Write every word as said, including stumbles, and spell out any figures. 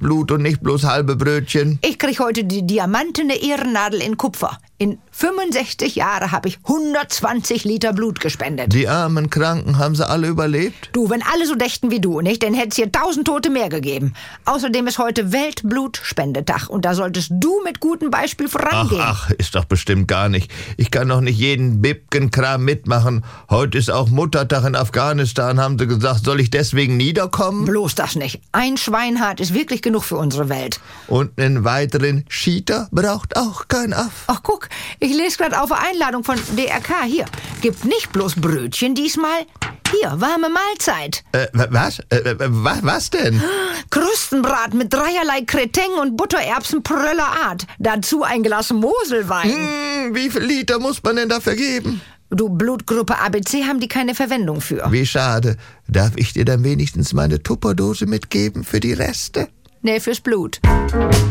Blut und nicht bloß halbe Brötchen. Ich krieg heute die diamantene Ehrennadel in Kupfer. In fünfundsechzig Jahren habe ich hundertzwanzig Liter Blut gespendet. Die armen Kranken, haben sie alle überlebt? Du, wenn alle so dächten wie du, nicht, dann hätte es hier tausend Tote mehr gegeben. Außerdem ist heute Weltblutspendetag und da solltest du mit gutem Beispiel vorangehen. Ach, ach, ist doch bestimmt gar nicht. Ich kann doch nicht jeden Bibkenkram mitmachen. Heute ist auch Muttertag in Afghanistan, haben sie gesagt. Soll ich deswegen niederkommen? Bloß das nicht. Ein Schweinhart ist wirklich genug für unsere Welt. Und einen weiteren Cheater braucht auch kein Aff. Ach, guck, ich lese gerade auf Einladung von D R K. Hier, gibt nicht bloß Brötchen diesmal. Hier, warme Mahlzeit. Äh, was? Äh, was? Was denn? Krustenbraten mit dreierlei Kreteng und Buttererbsen pröller Art. Dazu ein Glas Moselwein. Hm, wie viel Liter muss man denn dafür geben? Du, Blutgruppe A B C haben die keine Verwendung für. Wie schade. Darf ich dir dann wenigstens meine Tupperdose mitgeben für die Reste? Nee, fürs Blut.